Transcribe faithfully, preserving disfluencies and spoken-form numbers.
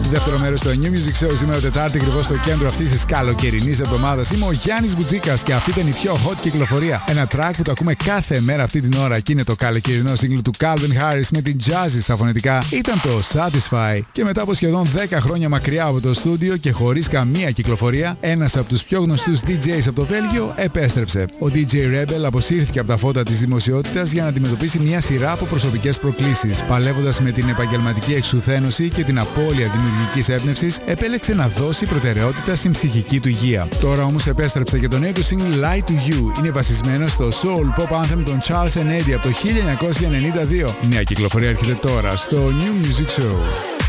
Δεύτερο μέρος στο New Music Show σήμερα Τετάρτη, ακριβώς στο κέντρο αυτής της καλοκαιρινής εβδομάδας. Είμαι ο Γιάννης Μπουτζίκας και αυτή ήταν η πιο hot κυκλοφορία. Ένα track που το ακούμε κάθε μέρα αυτή την ώρα και είναι το καλοκαιρινό single του Calvin Harris με την Jazzy στα φωνητικά. Ήταν το Satisfy. Και μετά από σχεδόν δέκα χρόνια μακριά από το στούντιο και χωρίς καμία κυκλοφορία, ένας από τους πιο γνωστούς ντι τζέις από το Βέλγιο επέστρεψε. Ο ντι τζέι Rebel αποσύρθηκε από τα φώτα της δημοσιότητας για να αντιμετωπίσει μια σειρά από προσωπικές προκλήσεις. Παλεύοντας με την επαγγελματική εξουθένωση και την απώλεια δημιουργικής έμπνευσης, επέλεξε να δώσει προτεραιότητα στην ψυχική του υγεία. Τώρα όμως επέστρεψε και το νέο του single Lie to You είναι βασισμένο στο soul pop anthem των Charles and Eddie από το χίλια εννιακόσια ενενήντα δύο. Νέα κυκλοφορία έρχεται τώρα στο New Music Show.